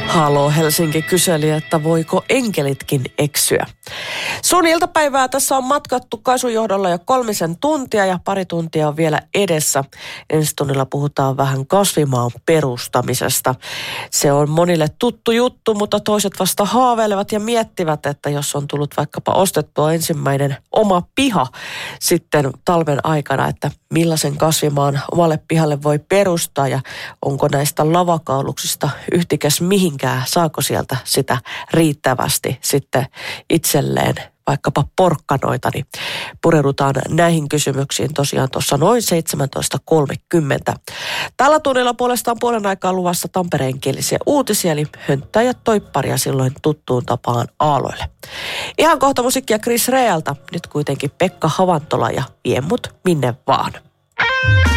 Halo Helsinki kyseli, että voiko enkelitkin eksyä. Sun iltapäivää tässä on matkattu Kaisun johdolla jo 3 tuntia ja pari tuntia on vielä edessä. Ensi tunnilla puhutaan vähän kasvimaan perustamisesta. Se on monille tuttu juttu, mutta toiset vasta haaveilevat ja miettivät, että jos on tullut vaikkapa ostettua ensimmäinen oma piha sitten talven aikana, että millaisen kasvimaan omalle pihalle voi perustaa ja onko näistä lavakauluksista yhtikäs mihinkään, saako sieltä sitä riittävästi sitten itselleen vaikkapa porkkanoita, niin pureudutaan näihin kysymyksiin tosiaan tuossa noin 17.30. Tällä tunnilla puolestaan puolen aikaa luvassa tampereenkielisiä uutisia, eli hönttää ja toipparia silloin tuttuun tapaan aaloille. Ihan kohta musiikkia Chris Realta, nyt kuitenkin Pekka Havantola ja Vie mut minne vaan.